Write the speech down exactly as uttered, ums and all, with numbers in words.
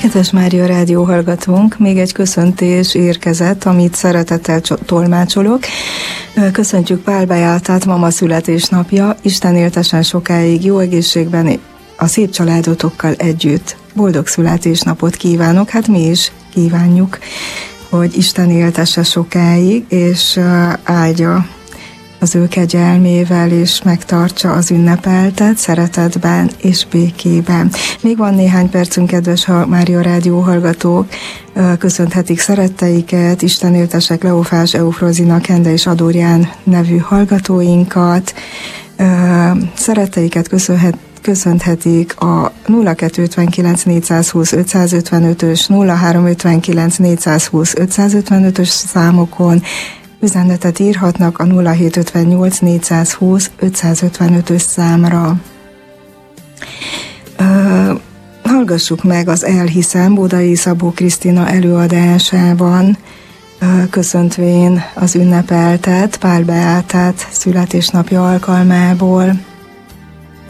Kedves Mária Rádió hallgatónk, még egy köszöntés érkezett, amit szeretettel tolmácsolok. Köszöntjük Pál Beátát, mama születésnapja. Isten éltessen sokáig, jó egészségben, a szép családotokkal együtt. Boldog születésnapot kívánok, hát mi is kívánjuk, hogy Isten éltesse sokáig, és áldja az ő kegyelmével, és megtartsa az ünnepeltet szeretetben és békében. Még van néhány percünk, kedves Mária Rádió hallgatók, köszönhetik szeretteiket, Isten éltesek Leofás, Eufrozina, Kende és Adorján nevű hallgatóinkat. Szeretteiket köszönhet köszönhetik a nulla kettő ötvenkilenc négyszázhúsz ötszázötvenötös, nulla három ötvenkilenc négyszázhúsz ötszázötvenötös számokon, üzenetet írhatnak a nulla hét ötvennyolc négyszázhúsz ötszázötvenötös számra. Uh, hallgassuk meg az Elhiszem Bodai Szabó Krisztina előadásában, uh, köszöntvén az ünnepeltet, Pál Beátát születésnapja alkalmából.